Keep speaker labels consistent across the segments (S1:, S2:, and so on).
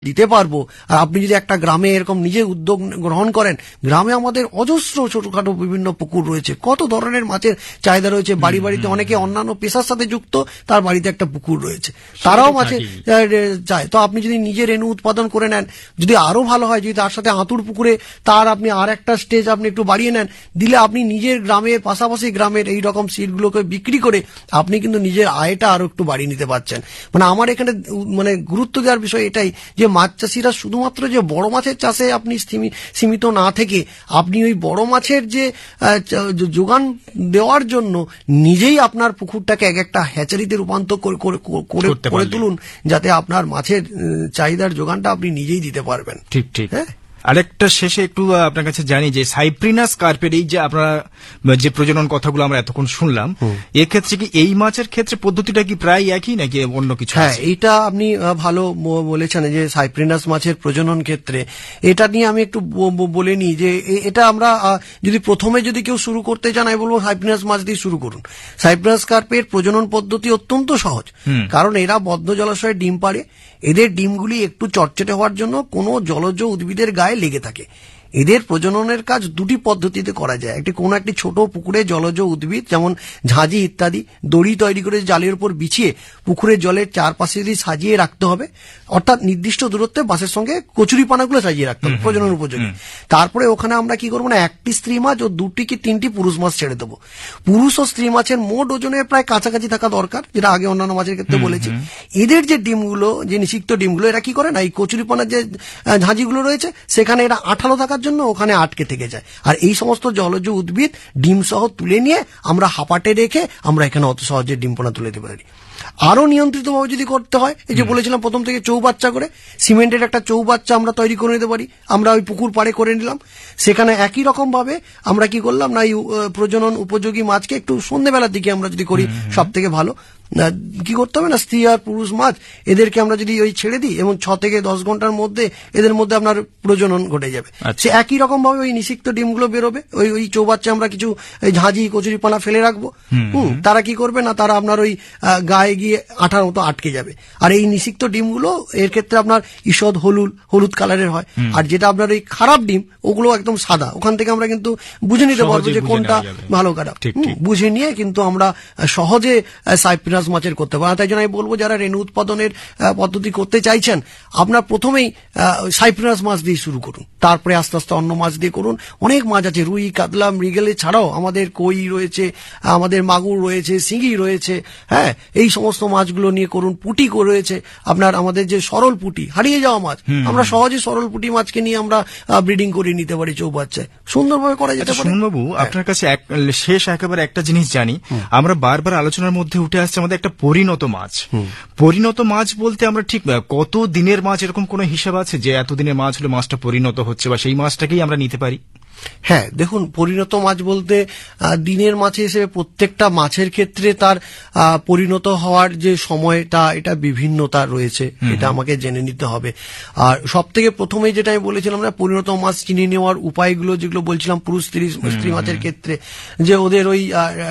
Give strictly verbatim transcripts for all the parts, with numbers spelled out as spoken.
S1: দিতে পারবো। আর আপনি যদি একটা গ্রামে এরকম নিজে উদ্যোগ গ্রহণ করেন, গ্রামে আমাদের অজস্র ছোটখাটো বিভিন্ন পুকুর রয়েছে, কত ধরনের মাছের চাহিদা রয়েছে। বাড়ি বাড়িতে অনেকে অন্যান্য পেশার সাথে যুক্ত, তার বাড়িতে একটা পুকুর রয়েছে, তারাও মাছে চায়। তো আপনি যদি নিজে রেণু উৎপাদন করে নেন, যদি আরো ভালো হয়, যদি তার সাথে আঁতুড় পুকুরে তার আপনি আর একটা স্টেজ আপনি একটু বাড়িয়ে নেন, দিলে আপনি নিজের গ্রামের পাশাপাশি গ্রামের এই রকম সিডগুলোকে বিক্রি করে আপনি কিন্তু নিজের আয়টা আরো একটু বাড়িয়ে নিতে পারছেন। মানে আমার এখানে মানে গুরুত্ব দেওয়ার বিষয় এটাই যে মাছ চাষিরা শুধুমাত্র যে বড় মাছের চাষে আপনি সীমিত না থেকে আপনি ওই বড় মাছের যে যোগান দেওয়ার জন্য নিজেই আপনার পুকুরটাকে এক একটা হ্যাচারিতে রূপান্তর করে তুলুন, যাতে আপনার মাছের চাহিদার যোগানটা আপনি নিজেই দিতে পারবেন।
S2: ঠিক ঠিক। হ্যাঁ, আরেকটা শেষে একটু আপনার কাছে জানি যে সাইপ্রিনাস কার্পের এই যে আপনারা যে প্রজনন কথাগুলো আমরা এতক্ষণ শুনলাম, এক্ষেত্রে কি এই মাছের ক্ষেত্রে পদ্ধতিটা কি প্রায় একই নাকি অন্য কিছু?
S1: হ্যাঁ, এইটা আপনি ভালো বলেছেন যে সাইপ্রিনাস মাছের প্রজনন ক্ষেত্রে এটা নিয়ে আমি একটু বলে নিই যে এটা আমরা যদি প্রথমে যদি কেউ শুরু করতে চান, আমি বলবো সাইপ্রিনাস মাছ দিয়ে শুরু করুন। সাইপ্রিনাস কার্পের প্রজনন পদ্ধতি অত্যন্ত সহজ, কারণ এরা বদ্ধ জলাশয়ে ডিম পাড়ে। এদের ডিমগুলি একটু চটচটে হওয়ার জন্য কোনো জলজ উদ্ভিদের গায়ে লেগে থাকে। এদের প্রজননের কাজ দুটি পদ্ধতিতে করা যায়। একটি কোনো একটি ছোট পুকুরে জলজ উদ্ভিদ যেমন ঝাঁঝি ইত্যাদি দড়ি তৈরি করে জালের উপর বিছিয়ে পুকুরের জলের চারপাশে যদি সাজিয়ে রাখতে হবে, অর্থাৎ নির্দিষ্ট দূরত্বে বাঁশের সঙ্গে কচুরিপানাগুলো সাজিয়ে রাখতে হবে প্রজনন উপযোগী। তারপরে ওখানে আমরা কি করবো না, একটি স্ত্রী মাছ ও দুটি কি তিনটি পুরুষ মাছ ছেড়ে দেবো। পুরুষ ও স্ত্রী মাছের মোট ওজনের প্রায় কাছাকাছি থাকা দরকার, যেটা আগে অন্যান্য মাছের ক্ষেত্রে বলেছি। এদের যে ডিমগুলো, যে নিষিক্ত ডিমগুলো, এরা কি করে না, এই কচুরিপানার যে ঝাঁঝিগুলো রয়েছে সেখানে এরা আঠালো থাকার জন্য ওখানে আটকে থেকে যায়। আর এই সমস্ত জলজ উদ্ভিদ ডিম সহ তুলে নিয়ে আমরা হাঁপাটে রেখে আমরা এখানে অত সহজে ডিমপোনা তুলে দিতে পারি। আরো নিয়ন্ত্রিত ভাবে যদি করতে হয়, এই যে বলেছিলাম প্রথম থেকে চৌবাচ্চা করে সিমেন্টের একটা চৌবাচ্চা আমরা তৈরি করে নিতে পারি, আমরা ওই পুকুর পাড়ে করে নিলাম। সেখানে একই রকম ভাবে আমরা কি করলাম না, এই প্রজনন উপযোগী মাছকে একটু সন্ধ্যেবেলার দিকে আমরা যদি করি সব থেকে ভালো। কি করতে হবে না, স্ত্রী আর পুরুষ মাছ এদেরকে আমরা যদি ওই ছেড়ে দিই এবং ছ থেকে দশ ঘন্টার মধ্যে এদের মধ্যে আপনার প্রজনন ঘটে যাবে। সে একই রকম ভাবে ওই নিষিক্ত ডিমগুলো বেরোবে, ওই ওই চৌবাচ্চা আমরা কিছু ঝাঁঝি কচুরিপানা ফেলে রাখবো। হুম, তারা কি করবে না, তারা আপনার ওই গায়ে গিয়ে আঠার মতো আটকে যাবে। আর এই নিষিক্ত ডিমগুলো এর ক্ষেত্রে আপনার ঈষৎ হলুদ হলুদ কালারের হয়। আর যেটা আপনার ওই খারাপ ডিম ওগুলো একদম সাদা। ওখান থেকে আমরা কিন্তু বুঝে নিতে পারবো যে কোনটা ভালো খারাপ, বুঝে নিয়ে কিন্তু আমরা সহজে সাইপ্রিনাস মাছের করতে পারেন। তাই জন্য আমি বলবো যারা রেণু উৎপাদনের পদ্ধতি করতে চাইছেন, আপনার প্রথমেই সাইপ্রিনাস মাছ দিয়ে শুরু করুন, তারপরে আস্তে আস্তে অন্য মাছ দিয়ে করুন। অনেক মাছ আছে, রুই কাতলা মৃগেলে ছাড়াও আমাদের কই রয়েছে, আমাদের মাগুর রয়েছে, শিঙি রয়েছে। হ্যাঁ, এই সমস্ত মাছগুলো নিয়ে করুন। পুঁটি রয়েছে আপনার, আমাদের যে সরল পুঁটি, হারিয়ে যাওয়া মাছ, আমরা সহজে সরল পুঁটি মাছকে নিয়ে আমরা ব্রিডিং করে নিতে পারি চৌবাচ্চায়, সুন্দরভাবে করা যেতে পারে।
S2: সুমনবাবু, আপনার কাছে শেষ একেবারে একটা জিনিস জানি, আমরা বারবার আলোচনার মধ্যে উঠে আসছে আমাদের একটা পরিণত মাছ। পরিণত মাছ বলতে আমরা ঠিক কত দিনের মাছ এরকম কোন হিসাব আছে যে এত দিনের মাছ হলে মাছটা পরিণত হচ্ছে বা সেই মাছটাকেই আমরা নিতে পারি?
S1: হ্যাঁ, দেখুন, পরিণত মাছ বলতে দিনের মাছ হিসেবে প্রত্যেকটা মাছের ক্ষেত্রে তার পরিণত হওয়ার যে সময়টা এটা বিভিন্নতা রয়েছে, এটা আমাকে জেনে নিতে হবে। আর সব থেকে প্রথমে যেটা আমি বলেছিলাম না, পরিণত মাছ চিনে নেওয়ার উপায়গুলো যেগুলো বলছিলাম পুরুষ স্ত্রী মাছের ক্ষেত্রে, যে ওদের ওই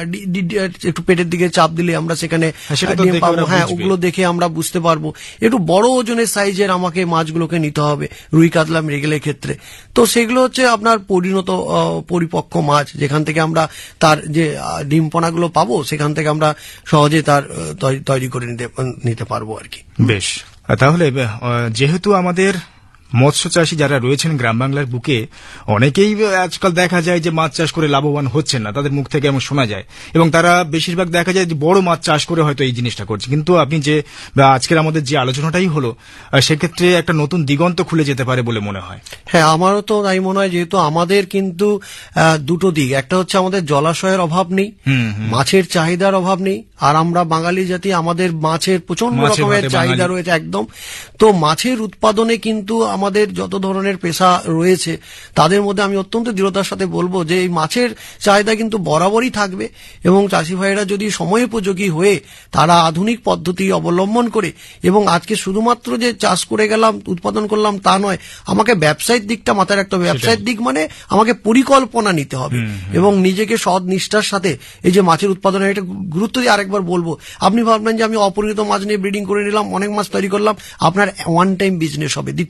S1: একটু পেটের দিকে চাপ দিলে আমরা সেখানে ডিম পাবো। হ্যাঁ, ওগুলো দেখে আমরা বুঝতে পারবো। একটু বড় ওজনের সাইজের আমাকে মাছগুলোকে নিতে হবে রুই কাতলা মৃগেলের ক্ষেত্রে। তো সেগুলো হচ্ছে আপনার পরিণত পরিপক্ক মাছ, যেখান থেকে আমরা তার যে ডিমপনাগুলো পাবো সেখান থেকে আমরা সহজে তার তৈরি করে নিতে নিতে পারবো আর কি।
S2: বেশ, তাহলে যেহেতু আমাদের মৎস্য চাষী যারা রয়েছেন গ্রাম বাংলার বুকে, অনেকেই আজকাল দেখা যায় যে মাছ চাষ করে লাভবান হচ্ছেন না, তাদের মুখ থেকে এমন শোনা যায়, এবং তারা বেশিরভাগ দেখা যায় যে বড় মাছ চাষ করে হয়তো এই জিনিসটা করছে। কিন্তু আপনি যে আজকের আমাদের যে আলোচনাটাই হলো, সেক্ষেত্রে একটা নতুন দিগন্ত খুলে যেতে পারে বলে মনে হয়।
S1: হ্যাঁ, আমারও তো তাই মনে হয়। যেহেতু আমাদের কিন্তু দুটো দিক, একটা হচ্ছে আমাদের জলাশয়ের অভাব নেই, মাছের চাহিদার অভাব নেই, আর আমরা বাঙালি জাতি, আমাদের মাছের প্রচন্ড রকমের চাহিদা রয়েছে একদম। তো মাছের উৎপাদনে কিন্তু আমাদের যত ধরনের পেশা রয়েছে তাদের মধ্যে আমি অত্যন্ত দৃঢ়তার সাথে বলবো যে এই মাছের চাহিদা কিন্তু বরাবরই থাকবে। এবং চাষি ভাইয়েরা যদি সময়োপযোগী হয়ে তারা আধুনিক পদ্ধতি অবলম্বন করে, এবং আজকে শুধুমাত্র যে চাষ করে গেলাম উৎপাদন করলাম তা নয়, আমাকে ব্যবসায়িক দিকটা মাথায় রাখতে হবে। ব্যবসায়িক দিক মানে আমাকে পরিকল্পনা নিতে হবে এবং নিজেকে সৎ নিষ্ঠার সাথে এই যে মাছের উৎপাদনের একটা গুরুত্ব দিয়ে আরেকবার একবার বলবো, আপনি ভাবলেন যে আমি অপরিণত মাছ নিয়ে ব্রিডিং করে নিলাম, অনেক মাছ তৈরি করলাম, আপনার ওয়ান টাইম বিজনেস হবে।